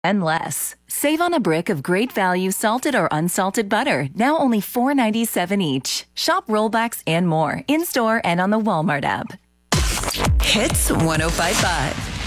and less. Save on a brick of great value salted or unsalted butter, now only $4.97 each. Shop rollbacks and more in-store and on the Walmart app. Hits 105.5.